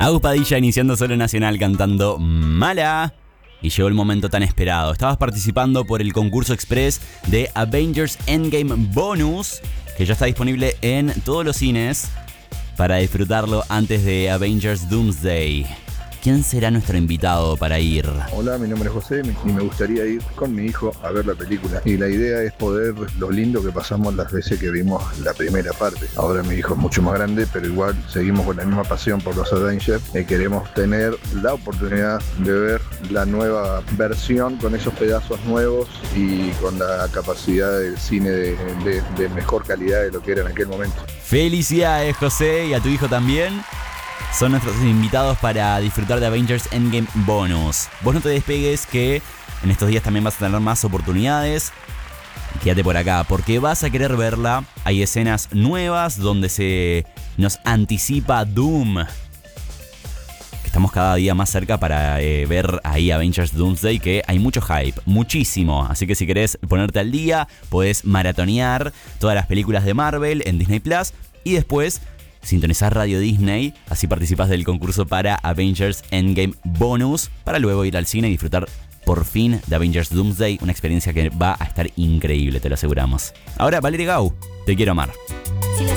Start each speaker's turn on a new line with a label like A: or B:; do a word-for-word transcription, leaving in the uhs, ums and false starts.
A: Agus Padilla iniciando Solo Nacional cantando Mala. Y llegó el momento tan esperado. Estabas participando por el concurso express de Avengers Endgame Bonus, que ya está disponible en todos los cines para disfrutarlo antes de Avengers Doomsday. ¿Quién será nuestro invitado para ir?
B: Hola, mi nombre es José y me gustaría ir con mi hijo a ver la película. Y la idea es poder lo lindo que pasamos las veces que vimos la primera parte. Ahora mi hijo es mucho más grande, pero igual seguimos con la misma pasión por los Avengers. Y queremos tener la oportunidad de ver la nueva versión con esos pedazos nuevos y con la capacidad del cine de, de, de mejor calidad de lo que era en aquel momento.
A: Felicidades, José, y a tu hijo también. Son nuestros invitados para disfrutar de Avengers Endgame Bonus. Vos no te despegues, que en estos días también vas a tener más oportunidades. Quédate por acá porque vas a querer verla. Hay escenas nuevas donde se nos anticipa Doom. Estamos cada día más cerca para eh, ver ahí Avengers Doomsday, que hay mucho hype, muchísimo. Así que si querés ponerte al día, podés maratonear todas las películas de Marvel en Disney Plus y después sintonizar Radio Disney, así participás del concurso para Avengers Endgame Bonus, para luego ir al cine y disfrutar por fin de Avengers Doomsday, una experiencia que va a estar increíble, te lo aseguramos. Ahora, Valeria Gau, Te quiero amar.